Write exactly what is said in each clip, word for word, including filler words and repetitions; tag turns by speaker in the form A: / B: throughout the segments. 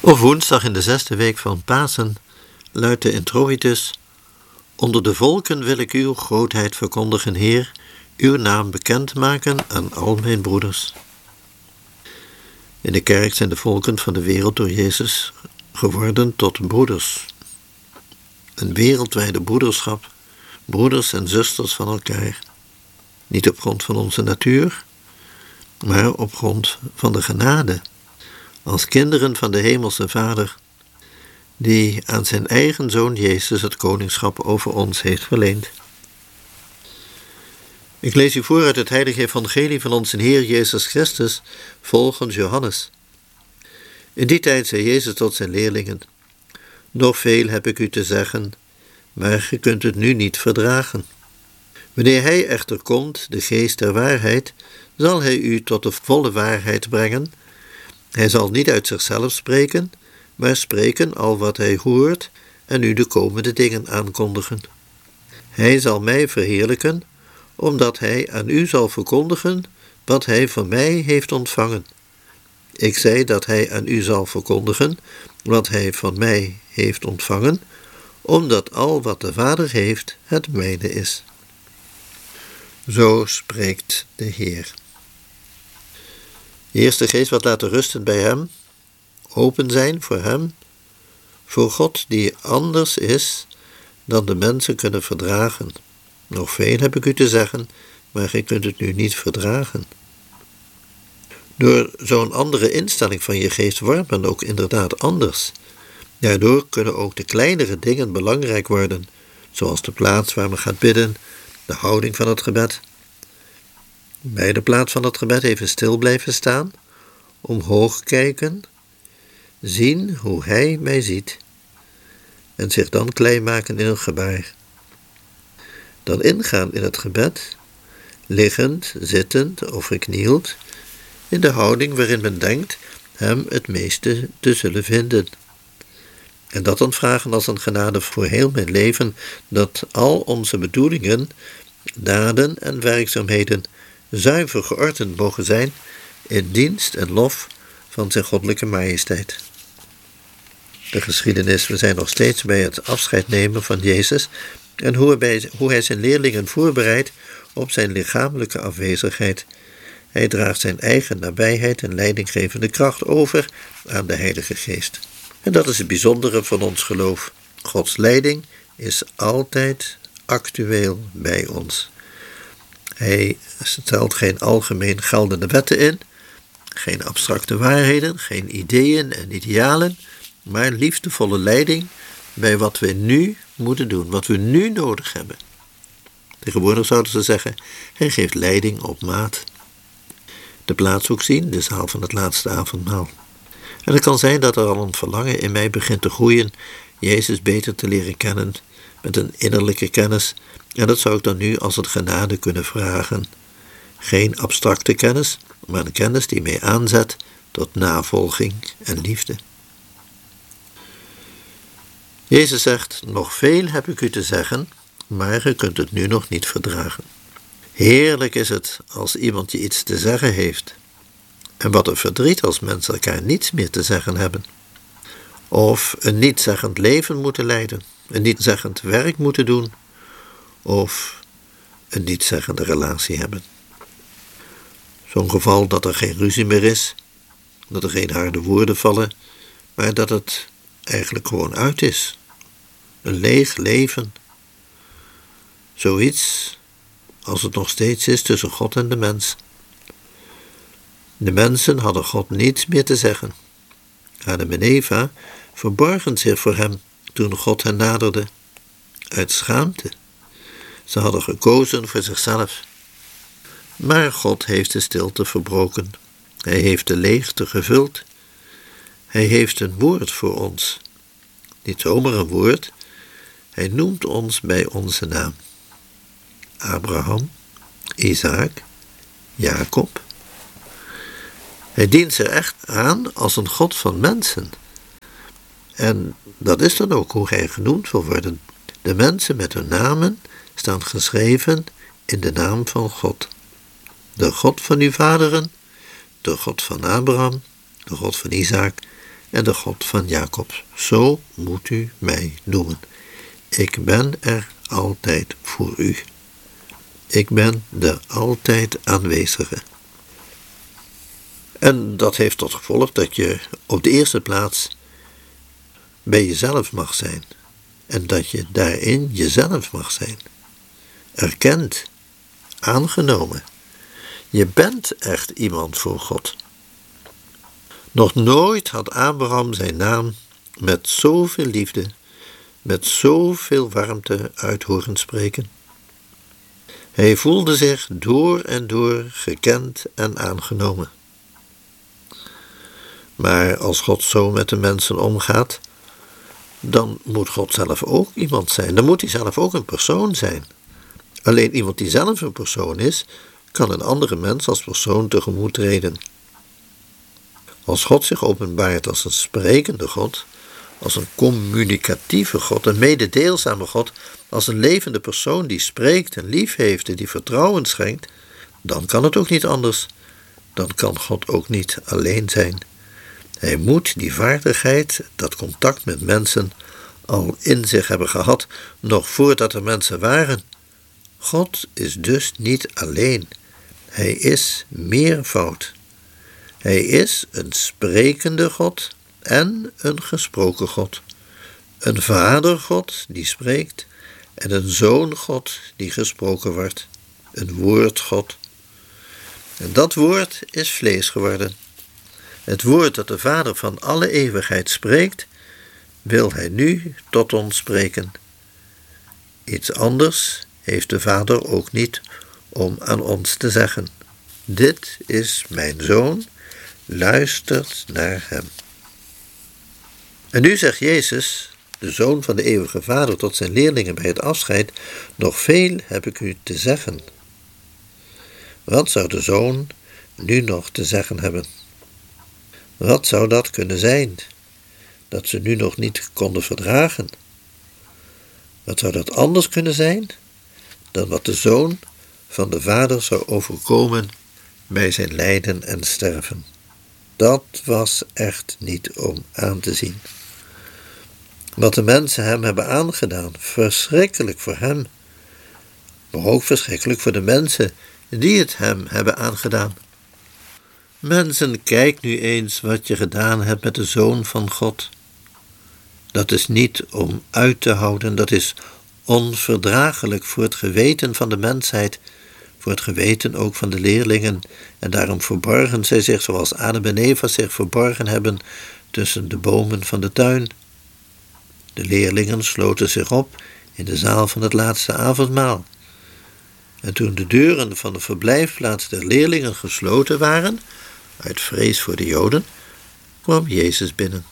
A: Op woensdag in de zesde week van Pasen luidt de introitus: onder de volken wil ik uw grootheid verkondigen, Heer, uw naam bekendmaken aan al mijn broeders. In de kerk zijn de volken van de wereld door Jezus geworden tot broeders. Een wereldwijde broederschap, broeders en zusters van elkaar. Niet op grond van onze natuur, maar op grond van de genade. Als kinderen van de hemelse Vader, die aan zijn eigen Zoon Jezus het koningschap over ons heeft verleend. Ik lees u voor uit het heilige evangelie van onze Heer Jezus Christus, volgens Johannes. In die tijd zei Jezus tot zijn leerlingen: nog veel heb ik u te zeggen, maar je kunt het nu niet verdragen. Wanneer hij echter komt, de geest der waarheid, zal hij u tot de volle waarheid brengen. Hij zal niet uit zichzelf spreken, maar spreken al wat hij hoort en u de komende dingen aankondigen. Hij zal mij verheerlijken, omdat hij aan u zal verkondigen wat hij van mij heeft ontvangen. Ik zei dat hij aan u zal verkondigen wat hij van mij heeft ontvangen, omdat al wat de Vader heeft het mijne is. Zo spreekt de Heer. Eerst de geest wat laten rusten bij hem, open zijn voor hem, voor God die anders is dan de mensen kunnen verdragen. Nog veel heb ik u te zeggen, maar je kunt het nu niet verdragen. Door zo'n andere instelling van je geest wordt men ook inderdaad anders. Daardoor kunnen ook de kleinere dingen belangrijk worden, zoals de plaats waar men gaat bidden, de houding van het gebed. Bij de plaats van het gebed even stil blijven staan, omhoog kijken, zien hoe hij mij ziet en zich dan klein maken in een gebaar. Dan ingaan in het gebed, liggend, zittend of geknield, in de houding waarin men denkt hem het meeste te zullen vinden. En dat dan vragen als een genade voor heel mijn leven, dat al onze bedoelingen, daden en werkzaamheden zuiver geordend mogen zijn in dienst en lof van zijn goddelijke majesteit. De geschiedenis, we zijn nog steeds bij het afscheid nemen van Jezus en hoe hij, hoe hij zijn leerlingen voorbereidt op zijn lichamelijke afwezigheid. Hij draagt zijn eigen nabijheid en leidinggevende kracht over aan de Heilige Geest. En dat is het bijzondere van ons geloof. Gods leiding is altijd actueel bij ons. Hij stelt geen algemeen geldende wetten in, geen abstracte waarheden, geen ideeën en idealen, maar liefdevolle leiding bij wat we nu moeten doen, wat we nu nodig hebben. Tegenwoordig zouden ze zeggen, hij geeft leiding op maat. De plaats ook zien, de zaal van het laatste avondmaal. En het kan zijn dat er al een verlangen in mij begint te groeien, Jezus beter te leren kennen, met een innerlijke kennis. En dat zou ik dan nu als het genade kunnen vragen. Geen abstracte kennis, maar een kennis die mij aanzet tot navolging en liefde. Jezus zegt, nog veel heb ik u te zeggen, maar je kunt het nu nog niet verdragen. Heerlijk is het als iemand je iets te zeggen heeft. En wat een verdriet als mensen elkaar niets meer te zeggen hebben. Of een niet-zeggend leven moeten leiden, een niet-zeggend werk moeten doen, of een niet-zeggende relatie hebben. Zo'n geval dat er geen ruzie meer is, dat er geen harde woorden vallen, maar dat het eigenlijk gewoon uit is. Een leeg leven. Zoiets als het nog steeds is tussen God en de mens. De mensen hadden God niets meer te zeggen. Adam en Eva verborgen zich voor hem toen God hen naderde, uit schaamte. Ze hadden gekozen voor zichzelf. Maar God heeft de stilte verbroken. Hij heeft de leegte gevuld. Hij heeft een woord voor ons. Niet zomaar een woord. Hij noemt ons bij onze naam. Abraham, Isaac, Jacob. Hij dient ze echt aan als een God van mensen. En dat is dan ook hoe hij genoemd wil worden. De mensen met hun namen staan geschreven in de naam van God. De God van uw vaderen, de God van Abraham, de God van Isaac en de God van Jacob. Zo moet u mij noemen. Ik ben er altijd voor u. Ik ben de altijd aanwezige. En dat heeft tot gevolg dat je op de eerste plaats bij jezelf mag zijn. En dat je daarin jezelf mag zijn. Erkend, aangenomen. Je bent echt iemand voor God. Nog nooit had Abraham zijn naam met zoveel liefde, met zoveel warmte uit horen spreken. Hij voelde zich door en door gekend en aangenomen. Maar als God zo met de mensen omgaat, dan moet God zelf ook iemand zijn. Dan moet hij zelf ook een persoon zijn. Alleen iemand die zelf een persoon is, kan een andere mens als persoon tegemoet treden. Als God zich openbaart als een sprekende God, als een communicatieve God, een mededeelzame God, als een levende persoon die spreekt en lief heeft en die vertrouwen schenkt, dan kan het ook niet anders. Dan kan God ook niet alleen zijn. Hij moet die vaardigheid, dat contact met mensen, al in zich hebben gehad, nog voordat er mensen waren. God is dus niet alleen. Hij is meervoud. Hij is een sprekende God en een gesproken God. Een vadergod die spreekt en een zoongod die gesproken wordt. Een woordgod. En dat woord is vlees geworden. Het woord dat de Vader van alle eeuwigheid spreekt, wil hij nu tot ons spreken. Iets anders heeft de Vader ook niet om aan ons te zeggen. Dit is mijn zoon, luistert naar hem. En nu zegt Jezus, de Zoon van de eeuwige Vader, tot zijn leerlingen bij het afscheid: nog veel heb ik u te zeggen. Wat zou de Zoon nu nog te zeggen hebben? Wat zou dat kunnen zijn, dat ze nu nog niet konden verdragen? Wat zou dat anders kunnen zijn dan wat de Zoon van de Vader zou overkomen bij zijn lijden en sterven? Dat was echt niet om aan te zien. Wat de mensen hem hebben aangedaan, verschrikkelijk voor hem, maar ook verschrikkelijk voor de mensen die het hem hebben aangedaan. Mensen, kijk nu eens wat je gedaan hebt met de Zoon van God. Dat is niet om uit te houden, dat is onverdraaglijk voor het geweten van de mensheid, voor het geweten ook van de leerlingen, en daarom verborgen zij zich zoals Adam en Eva zich verborgen hebben tussen de bomen van de tuin. De leerlingen sloten zich op in de zaal van het laatste avondmaal. En toen de deuren van de verblijfplaats der leerlingen gesloten waren, uit vrees voor de Joden, kwam Jezus binnen.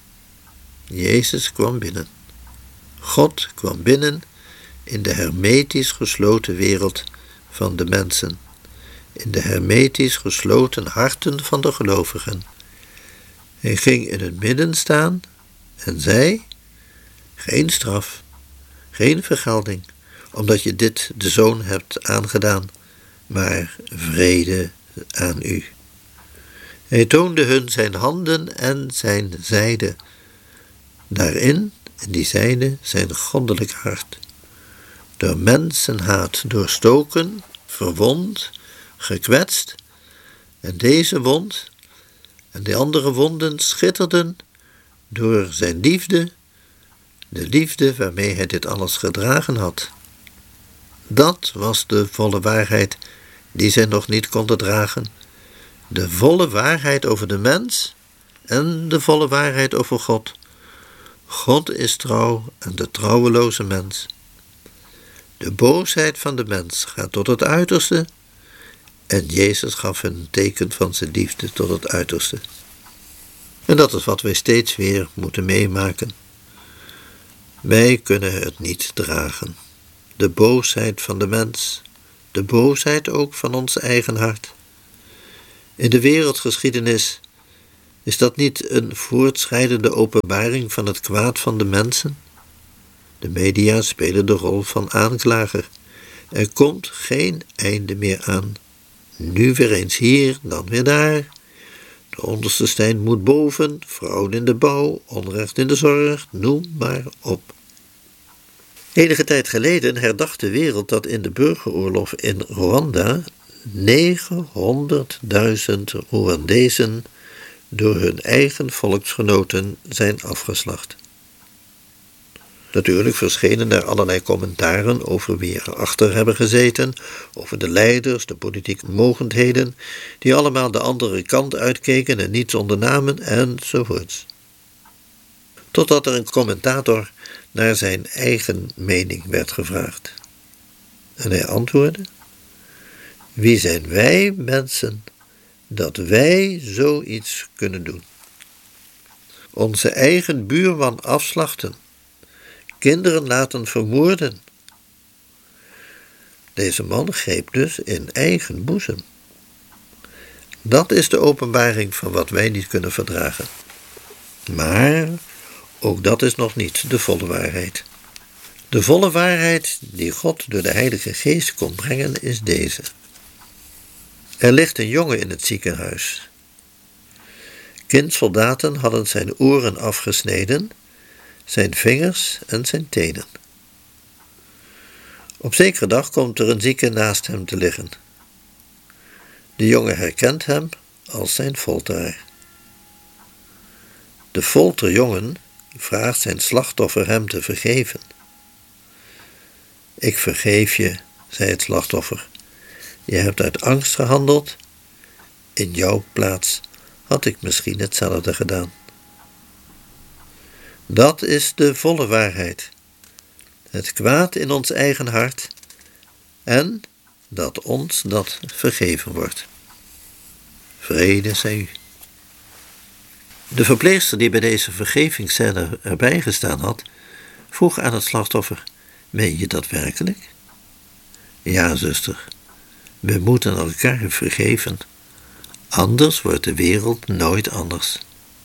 A: Jezus kwam binnen. God kwam binnen in de hermetisch gesloten wereld van de mensen, in de hermetisch gesloten harten van de gelovigen. Hij ging in het midden staan en zei: geen straf, geen vergelding, omdat je dit de Zoon hebt aangedaan, maar vrede aan u. Hij toonde hun zijn handen en zijn zijde. Daarin, in die zijde, zijn goddelijk hart. Door mensenhaat doorstoken, verwond, gekwetst. En deze wond en de andere wonden schitterden door zijn liefde, de liefde waarmee hij dit alles gedragen had. Dat was de volle waarheid die zij nog niet konden dragen. De volle waarheid over de mens en de volle waarheid over God. God is trouw en de trouweloze mens. De boosheid van de mens gaat tot het uiterste en Jezus gaf een teken van zijn liefde tot het uiterste. En dat is wat wij steeds weer moeten meemaken. Wij kunnen het niet dragen. De boosheid van de mens, de boosheid ook van ons eigen hart. In de wereldgeschiedenis is dat niet een voortschrijdende openbaring van het kwaad van de mensen? De media spelen de rol van aanklager. Er komt geen einde meer aan. Nu weer eens hier, dan weer daar. de onderste steen moet boven, fraude in de bouw, onrecht in de zorg, noem maar op. Enige tijd geleden herdacht de wereld dat in de burgeroorlog in Rwanda negenhonderdduizend Rwandezen door hun eigen volksgenoten zijn afgeslacht. Natuurlijk verschenen er allerlei commentaren over wie erachter hebben gezeten, over de leiders, de politieke mogendheden, die allemaal de andere kant uitkeken en niets ondernamen, enzovoorts. Totdat er een commentator naar zijn eigen mening werd gevraagd. En hij antwoordde: wie zijn wij mensen dat wij zoiets kunnen doen? Onze eigen buurman afslachten, kinderen laten vermoorden. Deze man greep dus in eigen boezem. Dat is de openbaring van wat wij niet kunnen verdragen. Maar ook dat is nog niet de volle waarheid. De volle waarheid die God door de Heilige Geest kon brengen is deze. Er ligt een jongen in het ziekenhuis. Kindsoldaten hadden zijn oren afgesneden, zijn vingers en zijn tenen. Op zekere dag komt er een zieke naast hem te liggen. De jongen herkent hem als zijn folteraar. De folterjongen vraagt zijn slachtoffer hem te vergeven. Ik vergeef je, zei het slachtoffer. Je hebt uit angst gehandeld. In jouw plaats had ik misschien hetzelfde gedaan. Dat is de volle waarheid. Het kwaad in ons eigen hart en dat ons dat vergeven wordt. Vrede zij u. De verpleegster die bij deze vergevingsscène erbij gestaan had, vroeg aan het slachtoffer: meen je dat werkelijk? Ja, zuster, we moeten elkaar vergeven, anders wordt de wereld nooit anders.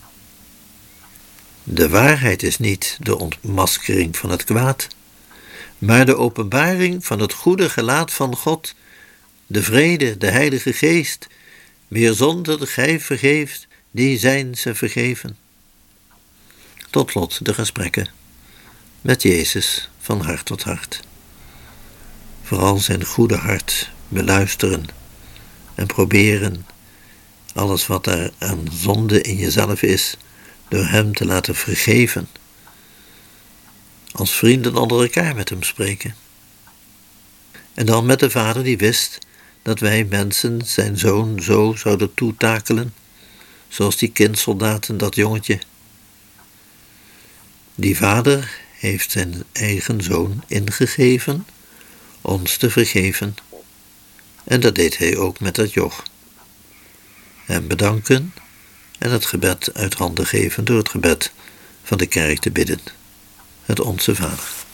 A: De waarheid is niet de ontmaskering van het kwaad, maar de openbaring van het goede gelaat van God, de vrede, de Heilige Geest, wier zonden gij vergeeft, die zijn ze vergeven. Tot slot de gesprekken met Jezus van hart tot hart. Vooral zijn goede hart beluisteren en proberen alles wat er aan zonde in jezelf is, door hem te laten vergeven. Als vrienden onder elkaar met hem spreken. En dan met de vader die wist dat wij mensen zijn zoon zo zouden toetakelen, zoals die kindsoldaten dat jongetje. Die vader heeft zijn eigen zoon ingegeven ons te vergeven. En dat deed hij ook met dat joch. Hem bedanken en het gebed uit handen geven door het gebed van de kerk te bidden. Het Onze Vader.